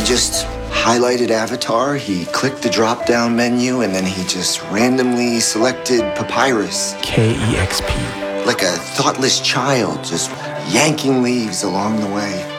just highlighted Avatar, he clicked the drop-down menu, and then he just randomly selected Papyrus. KEXP. Like a thoughtless child, just yanking leaves along the way.